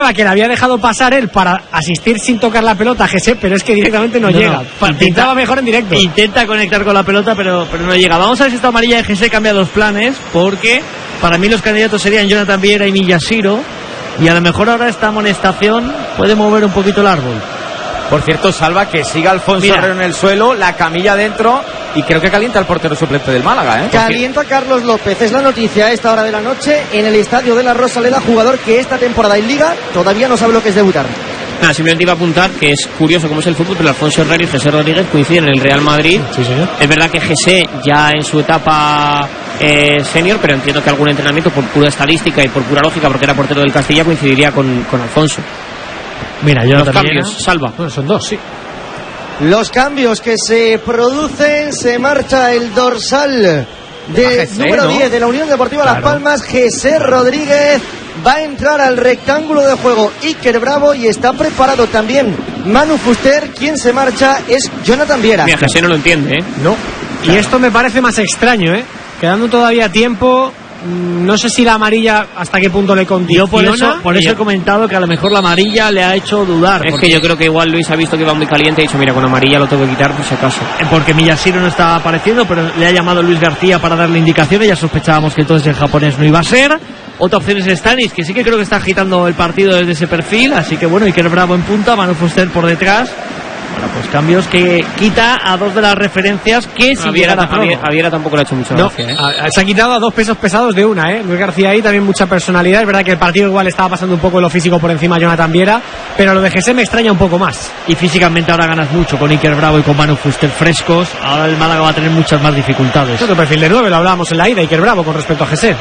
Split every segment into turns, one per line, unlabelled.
que le había dejado pasar él para asistir sin tocar la pelota a Jesse, pero es que directamente no llega. Pintaba mejor en directo.
Intenta conectar con la pelota, pero no llega. Vamos a ver si esta amarilla de Jesse cambia los planes, porque para mí los candidatos serían Jonathan Viera y Miyashiro, y a lo mejor ahora esta amonestación puede mover un poquito el árbol.
Por cierto, Salva, que siga Alfonso Herrero en el suelo, la camilla dentro, y creo que calienta el portero suplente del Málaga, ¿eh?
Calienta Carlos López, es la noticia a esta hora de la noche en el estadio de la Rosaleda, jugador que esta temporada en Liga todavía no sabe lo que es debutar.
Nada, simplemente iba a apuntar que es curioso cómo es el fútbol, pero Alfonso Herrero y José Rodríguez coinciden en el Real Madrid.
Sí, señor.
Es verdad que José ya en su etapa senior, pero entiendo que algún entrenamiento por pura estadística y por pura lógica, porque era portero del Castilla, coincidiría con Alfonso.
Mira, yo
los cambios, Salva.
Bueno, son dos, sí.
Los cambios que se producen, se marcha el dorsal de número 10 de la Unión Deportiva Las Palmas, José Rodríguez. Va a entrar al rectángulo de juego Iker Bravo y está preparado también Manu Fuster. Quien se marcha es Jonathan Viera.
Mira, José no lo entiende, ¿eh?
No. Claro. Y esto me parece más extraño, ¿eh? Quedando todavía tiempo, no sé si la amarilla hasta qué punto le condiciona.
Yo por eso he comentado que a lo mejor la amarilla le ha hecho dudar.
Es que yo creo que igual Luis ha visto que iba muy caliente y ha dicho, mira, con amarilla lo tengo que quitar por si acaso.
Porque Miyashiro no estaba apareciendo, pero le ha llamado Luis García para darle indicaciones. Ya sospechábamos que entonces el japonés no iba a ser. Otra opción es Stanis, que sí que creo que está agitando el partido desde ese perfil. Así que bueno, Iker Bravo en punta, Manu Fuster por detrás. Bueno, pues cambios que quita a dos de las referencias que si llegara
a Viera tampoco le ha hecho mucha gracia, ¿eh?
Se ha quitado a dos pesos pesados de una, ¿eh? Luis García ahí también mucha personalidad. Es verdad que el partido igual estaba pasando un poco lo físico por encima a Jonathan Viera, pero lo de Jesse me extraña un poco más.
Y físicamente ahora ganas mucho con Iker Bravo y con Manu Fuster frescos. Ahora el Málaga va a tener muchas más dificultades.
Es otro perfil de 9, lo hablábamos en la ida, Iker Bravo con respecto a Jesse.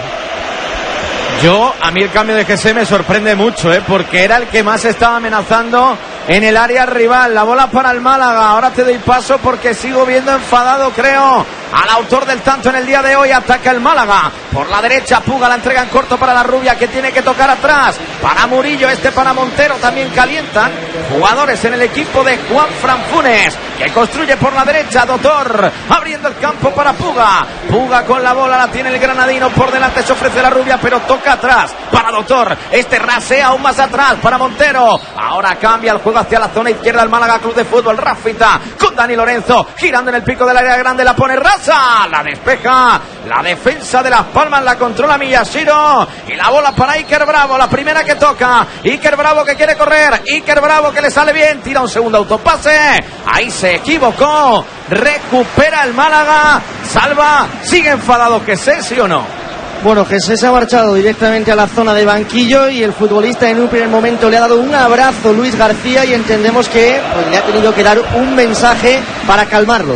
A mí el cambio de Jesse me sorprende mucho, porque era el que más estaba amenazando en el área rival. La bola para el Málaga. Ahora te doy paso porque sigo viendo enfadado, creo, al autor del tanto en el día de hoy. Ataca el Málaga por la derecha. Puga la entrega en corto para la rubia, que tiene que tocar atrás para Murillo, para Montero. También calientan jugadores en el equipo de Juan Franfunes, que construye por la derecha. Doctor abriendo el campo para Puga. Puga con la bola, la tiene el granadino por delante, se ofrece la rubia, pero toca atrás para Doctor. Rasea aún más atrás para Montero. Ahora cambia el juego hacia la zona izquierda del Málaga Club de Fútbol. Rafita con Dani Lorenzo girando en el pico del área grande, la pone Rasa, la despeja la defensa de Las Palmas, la controla Miyashiro y la bola para Iker Bravo, la primera que toca. Iker Bravo que quiere correr, Iker Bravo que le sale bien, tira un segundo autopase, ahí se equivocó, recupera el Málaga. Salva, sigue enfadado Jesse, ¿sí o no?
Bueno, Jesse se ha marchado directamente a la zona de banquillo y el futbolista en un primer momento le ha dado un abrazo Luis García y entendemos que le ha tenido que dar un mensaje para calmarlo.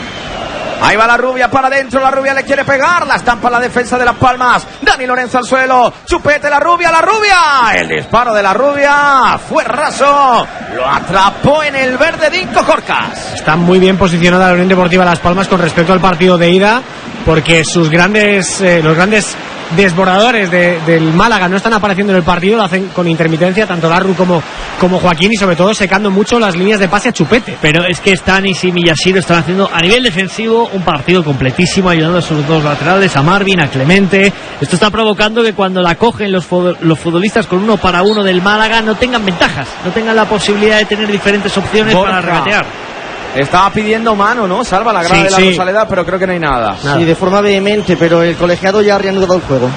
Ahí va la rubia para adentro, la rubia le quiere pegar, la estampa la defensa de Las Palmas. Dani Lorenzo al suelo, chupete la rubia, el disparo de la rubia fue raso, lo atrapó en el verde Dinko Corcas.
Está muy bien posicionada la Unión Deportiva Las Palmas con respecto al partido de ida, porque sus grandes los grandes desbordadores del Málaga no están apareciendo en el partido, lo hacen con intermitencia, tanto Larru como Joaquín, y sobre todo secando mucho las líneas de pase a Chupete.
Pero es que Stanis y Miyashiro están haciendo a nivel defensivo un partido completísimo, ayudando a sus dos laterales, a Marvin, a Clemente. Esto está provocando que cuando la cogen los futbolistas con 1 para 1 del Málaga no tengan ventajas, no tengan la posibilidad de tener diferentes opciones para regatear.
Estaba pidiendo mano, ¿no? Salva la grada de la Rosaleda, pero creo que no hay nada.
Sí, de forma vehemente, pero el colegiado ya ha reanudado el juego.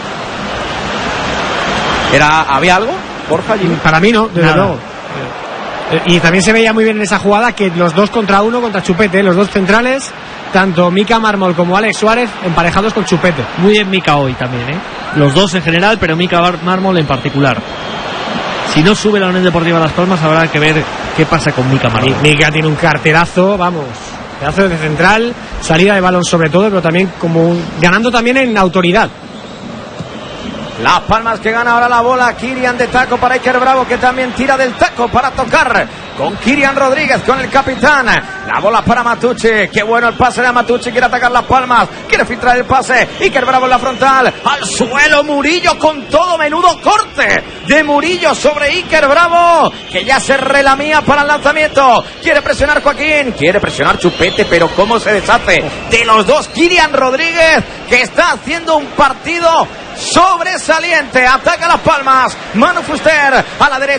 ¿Había algo, Borja?
Para mí no, desde luego. Y también se veía muy bien en esa jugada que los 2 contra 1 contra Chupete, los dos centrales, tanto Mika Mármol como Alex Suárez, emparejados con Chupete.
Muy bien Mika hoy también, los dos en general, pero Mika Mármol en particular. Si no sube la Unión Deportiva Las Palmas, habrá que ver qué pasa con Mika Mármol.
Mika tiene un carterazo, pedazo de central, salida de balón sobre todo, pero también ganando también en autoridad.
Las Palmas que gana ahora la bola. Kirian de taco para Iker Bravo, que también tira del taco para tocar con Kirian Rodríguez, con el capitán. La bola para Matucci. Qué bueno el pase de Matucci. Quiere atacar Las Palmas. Quiere filtrar el pase. Iker Bravo en la frontal. Al suelo Murillo con todo. Menudo corte de Murillo sobre Iker Bravo, que ya se relamía para el lanzamiento. Quiere presionar Joaquín. Quiere presionar Chupete, pero cómo se deshace de los dos. Kirian Rodríguez, que está haciendo un partido sobresaliente. Ataca Las Palmas. Manu Fuster a la derecha.